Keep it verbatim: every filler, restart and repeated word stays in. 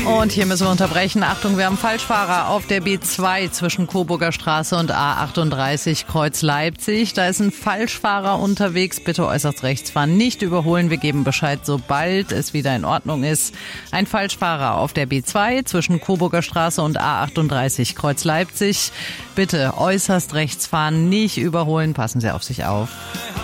Und hier müssen wir unterbrechen. Achtung, wir haben Falschfahrer auf der B zwei zwischen Coburger Straße und A achtunddreißig Kreuz Leipzig. Da ist ein Falschfahrer unterwegs. Bitte äußerst rechts fahren, nicht überholen. Wir geben Bescheid, sobald es wieder in Ordnung ist. Ein Falschfahrer auf der B zwei zwischen Coburger Straße und A achtunddreißig Kreuz Leipzig. Bitte äußerst rechts fahren, nicht überholen. Passen Sie auf sich auf.